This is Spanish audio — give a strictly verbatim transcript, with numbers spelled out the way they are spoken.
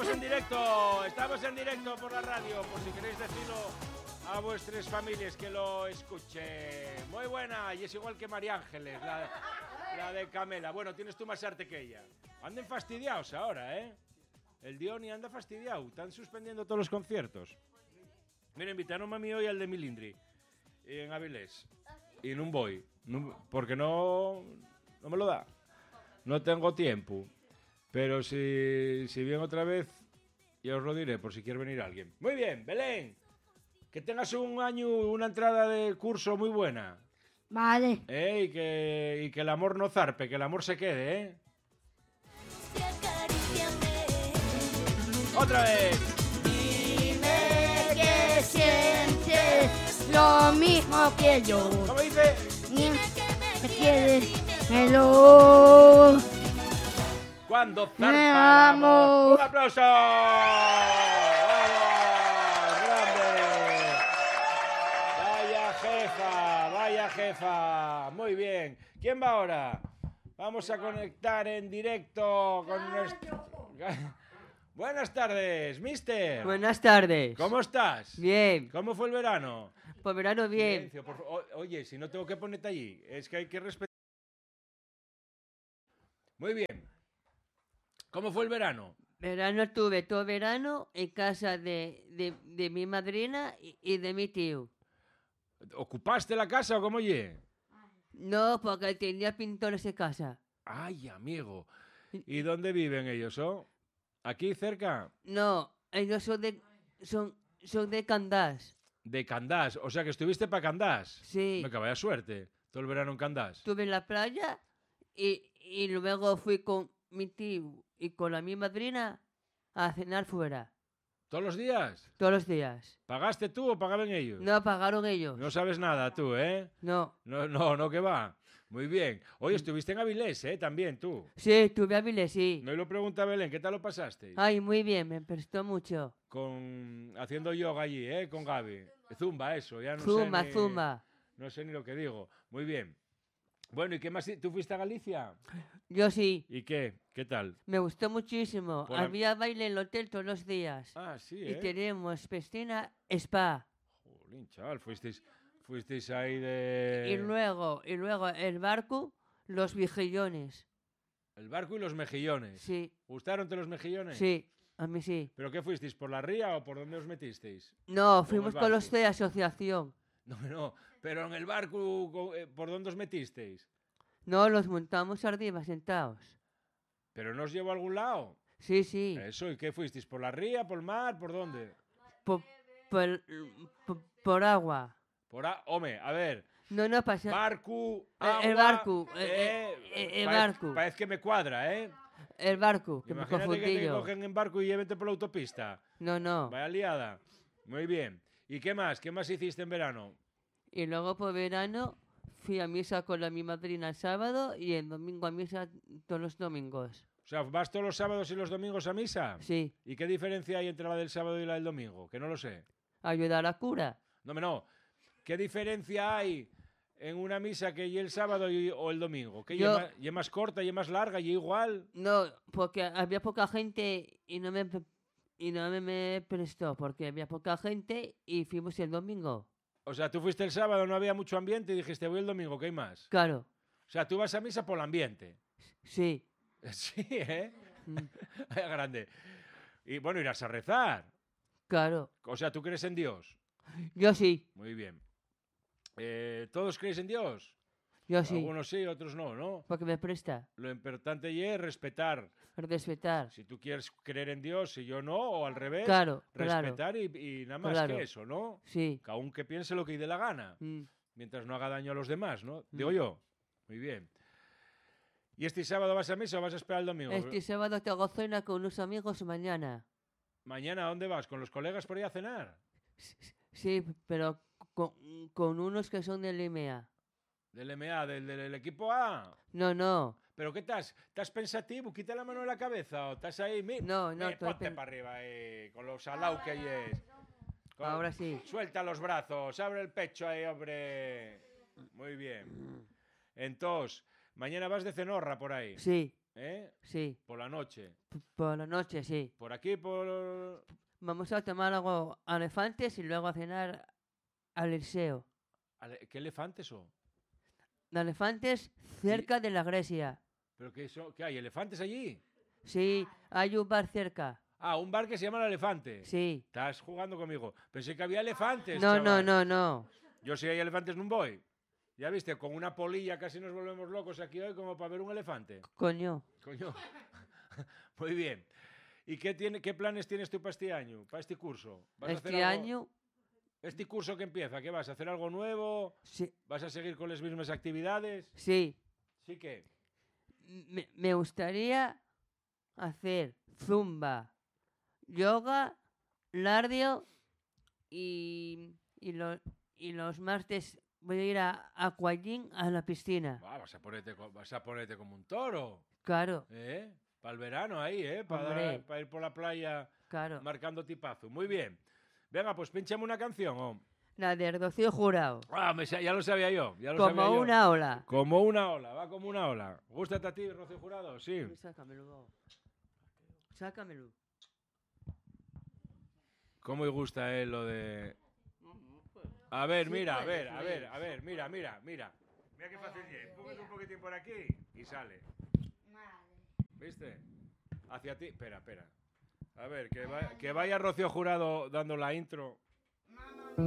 estamos en directo, estamos en directo por la radio, por si queréis decirlo a vuestras familias que lo escuchen. Muy buena, y es igual que María Ángeles, la, la de Camela. Bueno, tienes tú más arte que ella. Anden fastidiados ahora, ¿eh? El Dioni anda fastidiado, están suspendiendo todos los conciertos. Mira, invitaron a mí hoy al de Milindri, en Avilés, y no voy, no, porque no, no me lo da. No tengo tiempo. Pero si, si viene otra vez, ya os lo diré por si quiere venir alguien. Muy bien, Belén. Que tengas un año, una entrada de curso muy buena. Vale. ¿Eh? Y, que, y que el amor no zarpe, que el amor se quede, ¿eh? ¡Otra vez! Dime que sientes lo mismo que yo. ¿Cómo dice? Dime que quieres melón. Cuando Me zarpa el amo. amor. ¡Un aplauso! ¡Vamos! ¡Grande! Vaya jefa, vaya jefa. Muy bien. ¿Quién va ahora? Vamos a conectar en directo con nuestro... Buenas tardes, mister. Buenas tardes. ¿Cómo estás? Bien. ¿Cómo fue el verano? Pues verano bien. Silencio, por fa- o- Oye, si no tengo que ponerte allí, es que hay que respetar. Muy bien. ¿Cómo fue el verano? Verano estuve todo verano en casa de, de, de mi madrina y, y de mi tío. ¿Ocupaste la casa o cómo oye? No, porque tenía pintores en casa. Ay, amigo. ¿Y dónde viven ellos, oh? ¿Aquí cerca? No, ellos son de, son, son de Candás. De Candás. O sea que estuviste para Candás. Sí. Me vaya suerte. Todo el verano en Candás. Estuve en la playa y, y luego fui con mi tío y con la mi madrina a cenar fuera. ¿Todos los días? Todos los días. ¿Pagaste tú o pagaban ellos? No pagaron ellos. No sabes nada tú, ¿eh? No. No, no, no, que va. Muy bien. Oye, estuviste en Avilés, ¿eh? También tú. Sí, estuve a Viles, sí. No lo pregunta a Belén, ¿qué tal lo pasaste? Ay, muy bien, me prestó mucho. Con... Haciendo yoga allí, ¿eh? Con Gaby. Zumba, eso, ya no Zumba, sé ni... zumba. No sé ni lo que digo. Muy bien. Bueno, ¿y qué más? ¿Tú fuiste a Galicia? Yo sí, ¿Y qué? ¿Qué tal? me gustó muchísimo. Por la- Había baile en el hotel todos los días. Ah, sí, Y ¿eh? tenemos piscina, spa. Jolín, chaval, fuisteis, fuisteis ahí de... Y luego, y luego el barco, los vigillones. El barco y los mejillones. Sí, ¿Gustaron los mejillones? sí, a mí sí. ¿Pero qué fuisteis? ¿Por la ría o por dónde os metisteis? No, fuimos el con los barco. de asociación. No, no, pero en el barco, co- eh, ¿por dónde os metisteis? No, los montamos arriba, sentados. ¿Pero no os llevó a algún lado? Sí, sí. Eso, ¿y qué fuisteis? ¿Por la ría, por el mar, por dónde? Por, por, por- por agua. Por a... Home, a ver, No, no pasa. barco, El- el agua, barco, el- eh, el- el parece- barco. Parece que me cuadra, ¿eh? El barco, que me Imagínate que confundí te yo. cogen en barco y llévete por la autopista. No, no. Vaya liada. Muy bien. ¿Y qué más? ¿Qué más hiciste en verano? Y luego por verano fui a misa con la mi madrina el sábado y el domingo a misa todos los domingos. O sea, ¿vas todos los sábados y los domingos a misa? Sí, ¿Y qué diferencia hay entre la del sábado y la del domingo? Que no lo sé. ayudar a cura. No, me no. ¿Qué diferencia hay en una misa que y el sábado y- o el domingo? ¿Que Yo- y más, y más corta y más larga y igual? No, porque había poca gente y no me pe- y no me, me prestó porque había poca gente y fuimos el domingo. O sea, tú fuiste el sábado, no había mucho ambiente y dijiste, voy el domingo, ¿qué hay más? Claro, O sea, tú vas a misa por el ambiente. sí. Sí, ¿eh? Mm, Vaya grande. Y bueno, irás a rezar. Claro, O sea, ¿tú crees en Dios? yo sí, Muy bien. Eh, ¿Todos creéis en Dios? yo sí, Algunos sí, otros no, ¿no? porque me presta. Lo importante y es respetar. Respetar. Si tú quieres creer en Dios y yo no, o al revés, Claro, claro, respetar y, y nada más Claro. que eso, ¿no? sí. Que aun que piense lo que dé la gana, Mm. mientras no haga daño a los demás, ¿no? Digo Mm. yo. Muy bien. ¿Y este sábado vas a misa o vas a esperar el domingo? Este sábado tengo cena con unos amigos mañana. Mañana, ¿a dónde vas? ¿Con los colegas por ahí a cenar? Sí, pero con, con unos que son del M A. ¿Del M A, del, del equipo A? No, no, ¿Pero qué estás? ¿Estás pensativo? Quita la mano de la cabeza o estás ahí... Mi, no, no. mi, estoy ponte pen- para arriba ahí, con los salau que ahí es. Con- Ahora sí. Suelta los brazos, abre el pecho ahí, hombre. Muy bien. Entonces, mañana vas de cenorra por ahí. Sí, ¿Eh? Sí. Por la noche. P- Por la noche, sí. Por aquí, por... Vamos a tomar algo a Elefantes y luego a cenar al Liceo. Ale- ¿Qué elefantes son? De Elefantes cerca de la iglesia. ¿Pero qué, son? ¿Qué hay? ¿Elefantes allí? Sí, hay un bar cerca. Ah, un bar que se llama El Elefante. Sí. Estás jugando conmigo. Pensé que había elefantes, No, no, chaval. no, no. Yo si hay elefantes no voy. Ya viste, con una polilla casi nos volvemos locos aquí hoy como para ver un elefante. Coño. Coño. Muy bien. ¿Y qué, tiene, qué planes tienes tú para este año, para este curso? ¿Vas a hacer Este algo- año, Este curso que empieza, ¿qué vas a hacer algo nuevo? sí. ¿Vas a seguir con las mismas actividades? Sí. Sí que. Me, me gustaría hacer zumba, yoga, lardio y, y, lo- y los martes voy a ir a Aquagym a la piscina. Buah, vas, a ponerte, co- vas a ponerte como un toro. Claro, ¿Eh? Para el verano ahí, ¿eh? Para Hombre. ir por la playa claro. marcando tipazo. Muy bien. Venga, pues pinchame una canción. oh. La de Rocío Jurado. Ah, me sa- ya lo sabía yo. Ya lo Como sabía yo. una ola. Como una ola, va como una ola. ¿Gústate a ti, Rocío Jurado? Sí. Sácamelo. Sácamelo. ¿Cómo le gusta a él lo de...? A ver, Sí mira, a puede, ver, a puede. ver, a ver, mira, mira, mira. Mira qué fácil es. Póngate un poquitín por aquí y sale. ¿Viste? Hacia ti. Espera, espera. A ver, que, va- que vaya Rocío Jurado dando la intro.